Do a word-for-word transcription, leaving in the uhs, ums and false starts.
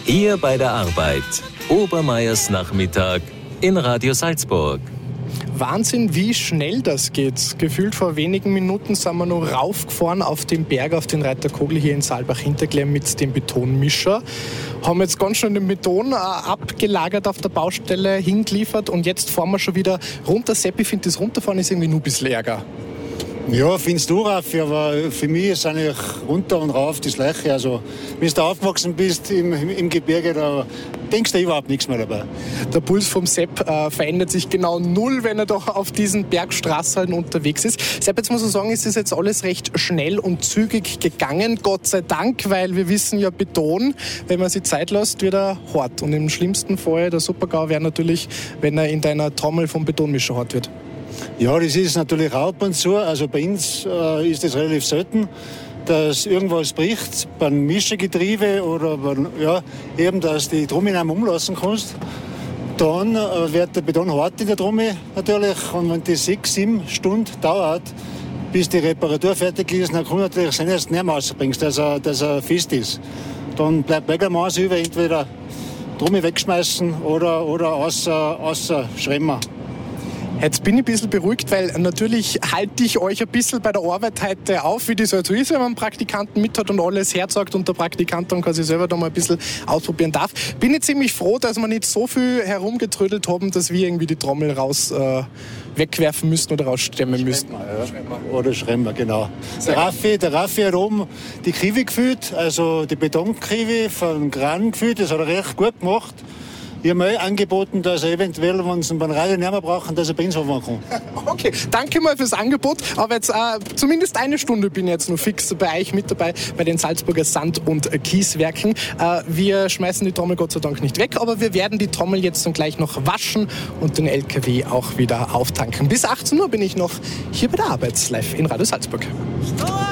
Hier bei der Arbeit. Obermeiers Nachmittag in Radio Salzburg. Wahnsinn, wie schnell das geht. Gefühlt vor wenigen Minuten sind wir noch raufgefahren auf den Berg, auf den Reiterkogel hier in Saalbach-Hinterklemm mit dem Betonmischer. Haben jetzt ganz schön den Beton äh, abgelagert auf der Baustelle, hingeliefert und jetzt fahren wir schon wieder runter. Seppi, ich finde, das Runterfahren ist irgendwie nur ein bisschen Ärger. Ja, findest du, Raffi, aber für mich ist eigentlich runter und rauf das Gleiche. Also, wenn du aufgewachsen bist im, im, im Gebirge, da denkst du überhaupt nichts mehr dabei. Der Puls vom Sepp äh, verändert sich genau null, wenn er doch auf diesen Bergstraßen unterwegs ist. Sepp, jetzt muss ich sagen, es ist jetzt alles recht schnell und zügig gegangen, Gott sei Dank, weil wir wissen ja, Beton, wenn man sich Zeit lässt, wird er hart. Und im schlimmsten Fall der Super-GAU wäre natürlich, wenn er in deiner Trommel vom Betonmischer hart wird. Ja, das ist natürlich auch ab und zu. Also bei uns äh, ist das relativ selten, dass irgendwas bricht beim Mischergetriebe oder beim, ja, eben, dass die Trommel nicht mehr umlassen kannst. Dann äh, wird der Beton hart in der Trommel natürlich. Und wenn das sechs, sieben Stunden dauert, bis die Reparatur fertig ist, dann kann natürlich sein, dass du nicht mehr rausbringst, dass er, dass er fest ist. Dann bleibt Bäckermaß über, entweder Trommel wegschmeißen oder, oder außer, außer Schremmer. Jetzt bin ich ein bisschen beruhigt, weil natürlich halte ich euch ein bisschen bei der Arbeit heute auf, wie das halt so ist, wenn man einen Praktikanten mit hat und alles herzagt und der Praktikant dann quasi selber da mal ein bisschen ausprobieren darf. Bin ich ziemlich froh, dass wir nicht so viel herumgetrödelt haben, dass wir irgendwie die Trommel raus äh, wegwerfen müssten oder rausstemmen müssten. Ja. Oder Schremmer, genau. Der Raffi, der Raffi hat oben die Kiwi gefüllt, also die Betonkiwi von Gran gefüllt, das hat er recht gut gemacht. Ich habe mir angeboten, dass er eventuell, wenn sie beim Radio nicht mehr brauchen, dass er bei uns aufmachen kann. Okay, danke mal fürs Angebot. Aber jetzt äh, zumindest eine Stunde bin ich jetzt noch fix bei euch mit dabei, bei den Salzburger Sand- und Kieswerken. Äh, wir schmeißen die Trommel Gott sei Dank nicht weg, aber wir werden die Trommel jetzt dann gleich noch waschen und den L K W auch wieder auftanken. Bis achtzehn Uhr bin ich noch hier bei der Arbeit live in Radio Salzburg. Stop!